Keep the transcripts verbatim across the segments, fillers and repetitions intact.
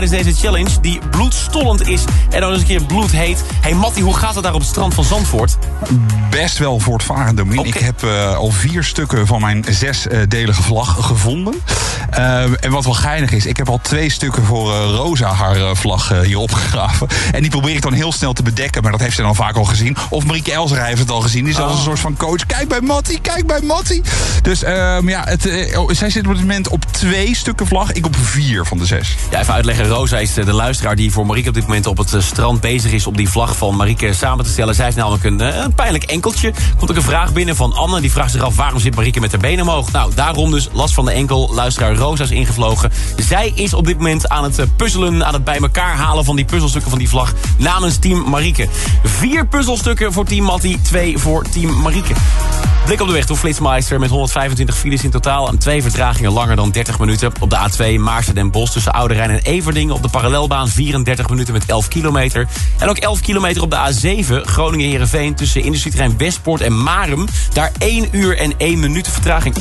is deze challenge die bloedstollend is en dan eens een keer bloedheet. Hey Mattie, hoe gaat het daar op het strand van Zandvoort? Best wel voortvarend, Domien. Okay. Ik heb uh, al vier stukken van mijn zesdelige vlag gevonden. Uh, en wat wel geinig is, ik heb al twee stukken voor uh, Rosa haar uh, vlag uh, hier opgegraven. En die probeer ik dan heel snel te bedekken, maar dat heeft ze dan vaak al gezien. Of Marieke Elzerij heeft het al gezien. Die is oh. als een soort van coach. Kijk bij Mattie, kijk bij Mattie. Dus uh, ja, het, uh, oh, zij zit op het moment op twee stukken vlag. Ik op vier van de zes. Ja, even uitleggen. Rosa is de luisteraar die voor Marieke op dit moment op het strand bezig is om die vlag van Marieke samen te stellen. Zij heeft namelijk een, een pijnlijk enkeltje. Komt ook een vraag binnen van Anne. Die vraagt zich af, waarom zit Marieke met haar benen omhoog? Nou, daarom dus last van de enkel. Luisteraar Rosa is ingevlogen. Zij is op dit moment aan het puzzelen, aan het bij elkaar halen van die puzzelstukken van die vlag namens team Marieke. Vier puzzelstukken voor team Mattie, twee voor team Marieke. Blik op de weg door Flitsmeister met honderdvijfentwintig files in totaal en twee vertragingen langer dan dertig minuten. Op de A twee Maarsen den Bosch tussen Oude Rijn en Everdingen op de parallelbaan vierendertig minuten met elf kilometer. En ook elf kilometer op de A zeven Groningen-Heerenveen tussen industrieterrein Westpoort en Marum. Daar één uur en één minuut vertraging.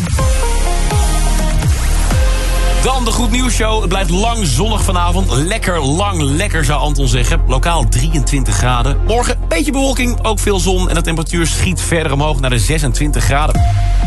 Dan de Goed Nieuws Show. Het blijft lang zonnig vanavond. Lekker lang lekker, zou Anton zeggen. Lokaal drieëntwintig graden. Morgen een beetje bewolking, ook veel zon. En de temperatuur schiet verder omhoog naar de zesentwintig graden.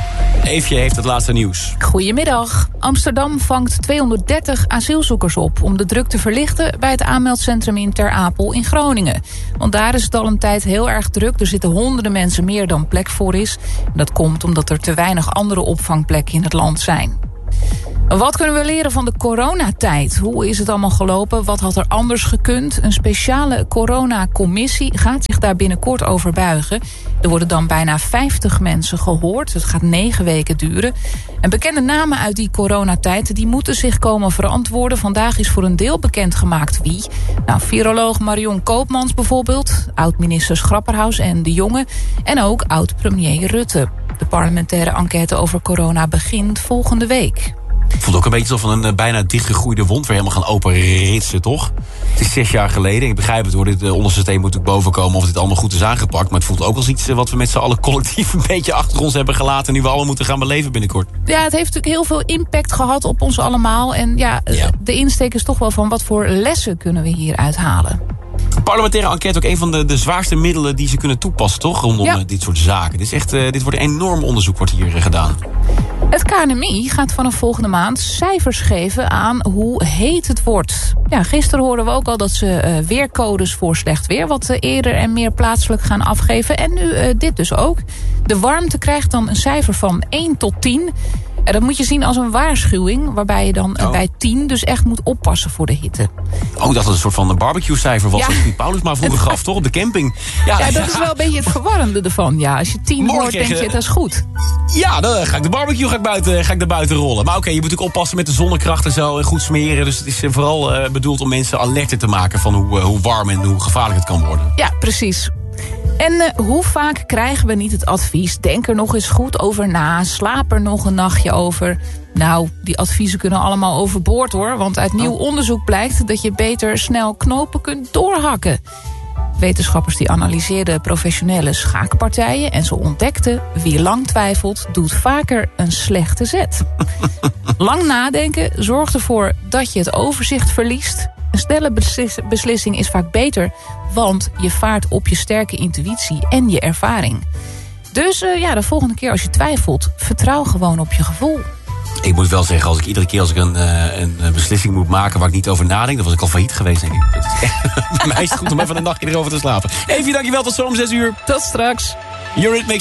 Eefje heeft het laatste nieuws. Goedemiddag. Amsterdam vangt tweehonderddertig asielzoekers op om de druk te verlichten bij het aanmeldcentrum in Ter Apel in Groningen. Want daar is het al een tijd heel erg druk. Er zitten honderden mensen meer dan plek voor is. Dat komt omdat er te weinig andere opvangplekken in het land zijn. Wat kunnen we leren van de coronatijd? Hoe is het allemaal gelopen? Wat had er anders gekund? Een speciale coronacommissie gaat zich daar binnenkort over buigen. Er worden dan bijna vijftig mensen gehoord. Het gaat negen weken duren. En bekende namen uit die coronatijd die moeten zich komen verantwoorden. Vandaag is voor een deel bekendgemaakt wie. Nou, viroloog Marion Koopmans bijvoorbeeld. Oud-minister Grapperhaus en De Jonge. En ook oud-premier Rutte. De parlementaire enquête over corona begint volgende week. Ik voelde ook een beetje alsof een uh, bijna dichtgegroeide wond weer helemaal gaan openritsen, toch? Het is zes jaar geleden. Ik begrijp het hoor, dit uh, onderste steen moet ook boven komen of dit allemaal goed is aangepakt. Maar het voelt ook als iets uh, wat we met z'n allen collectief een beetje achter ons hebben gelaten. En nu we allemaal moeten gaan beleven binnenkort. Ja, het heeft natuurlijk heel veel impact gehad op ons allemaal. En ja, ja. de insteek is toch wel van wat voor lessen kunnen we hier uithalen. Een parlementaire enquête ook een van de, de zwaarste middelen die ze kunnen toepassen, toch? Rondom ja. uh, dit soort zaken. Dit, is echt, uh, dit wordt een enorm onderzoek wordt hier uh, gedaan. Het K N M I gaat vanaf volgende maand cijfers geven aan hoe heet het wordt. Ja, gisteren hoorden we ook al dat ze uh, weercodes voor slecht weer wat uh, eerder en meer plaatselijk gaan afgeven. En nu uh, dit dus ook. De warmte krijgt dan een cijfer van één tot tien. En dat moet je zien als een waarschuwing, waarbij je dan uh, oh. bij tien dus echt moet oppassen voor de hitte. Oh, ik dacht dat het een soort van een barbecue-cijfer was, ja. zoals Piet Paulus maar vroeger gaf, toch? Op de camping. Ja, ja, dat is wel een beetje het verwarrende ervan. Ja, als je tien hoort, denk je, dat is goed. Ja, dan ga ik de barbecue ga ik buiten, ga ik naar buiten rollen. Maar oké, okay, je moet ook oppassen met de zonnekracht en zo en goed smeren. Dus het is vooral uh, bedoeld om mensen alerter te maken van hoe, uh, hoe warm en hoe gevaarlijk het kan worden. Ja, precies. En uh, hoe vaak krijgen we niet het advies? Denk er nog eens goed over na. Slaap er nog een nachtje over. Nou, die adviezen kunnen allemaal overboord hoor. Want uit nieuw onderzoek blijkt dat je beter snel knopen kunt doorhakken. Wetenschappers die analyseerden professionele schaakpartijen. En ze ontdekten, wie lang twijfelt, doet vaker een slechte zet. Lang nadenken zorgt ervoor dat je het overzicht verliest. Een snelle beslis- beslissing is vaak beter, want je vaart op je sterke intuïtie en je ervaring. Dus uh, ja, de volgende keer als je twijfelt, vertrouw gewoon op je gevoel. Ik moet wel zeggen, als ik iedere keer als ik een, uh, een beslissing moet maken waar ik niet over nadenk, dan was ik al failliet geweest, denk ik. Dat is echt, bij mij is het goed om even een nachtje erover te slapen. Evie, dankjewel, tot zo om zes uur. Tot straks. Eurythmics.